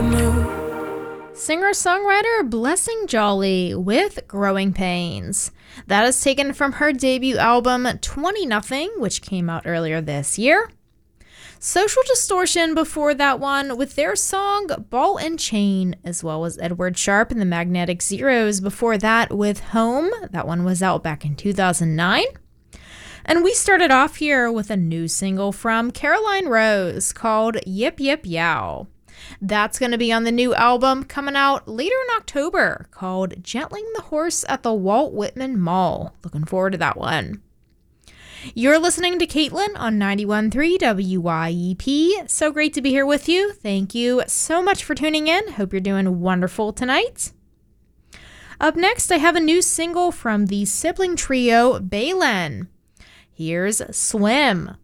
Singer-songwriter Blessing Jolly with Growing Pains. That is taken from her debut album 20 Nothing, which came out earlier this year. Social Distortion before that one with their song Ball and Chain, as well as Edward Sharpe and the Magnetic Zeros before that with Home. That one was out back in 2009. And we started off here with a new single from Caroline Rose called Yip Yip Yow. That's going to be on the new album coming out later in October called Gentling the Horse at the Walt Whitman Mall. Looking forward to that one. You're listening to Caitlin on 91.3 WYEP. So great to be here with you. Thank you so much for tuning in. Hope you're doing wonderful tonight. Up next, I have a new single from the sibling trio Baylen. Here's Swim.